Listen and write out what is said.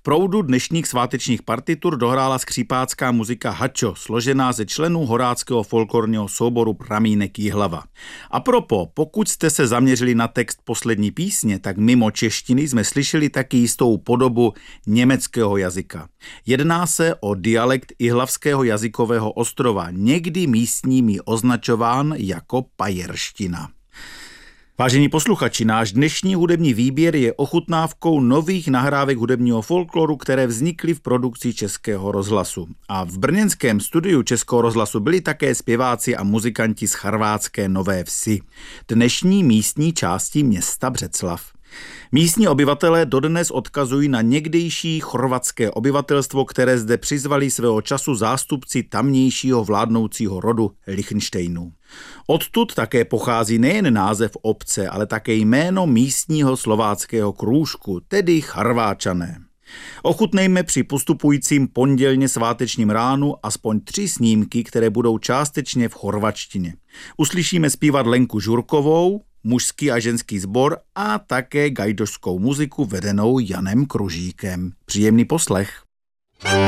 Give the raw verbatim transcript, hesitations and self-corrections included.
proudu dnešních svátečních partitur dohrála skřípácká muzika Hačo, složená ze členů horáckého folklorního souboru Pramínek Jihlava. A propo, pokud jste se zaměřili na text poslední písně, tak mimo češtiny jsme slyšeli taky jistou podobu německého jazyka. Jedná se o dialekt jihlavského jazykového ostrova, někdy místními označován jako pajerština. Vážení posluchači, náš dnešní hudební výběr je ochutnávkou nových nahrávek hudebního folkloru, které vznikly v produkci Českého rozhlasu. A v brněnském studiu Českého rozhlasu byli také zpěváci a muzikanti z charvátské Nové Vsi, dnešní místní části města Břeclav. Místní obyvatelé dodnes odkazují na někdejší chorvatské obyvatelstvo, které zde přizvali svého času zástupci tamnějšího vládnoucího rodu Lichtenštejnů. Odtud také pochází nejen název obce, ale také jméno místního slováckého krůžku, tedy Charváčané. Ochutnejme při postupujícím pondělně svátečním ránu aspoň tři snímky, které budou částečně v chorvačtině. Uslyšíme zpívat Lenku Žurkovou, mužský a ženský sbor a také gajdošskou muziku vedenou Janem Kružíkem. Příjemný poslech.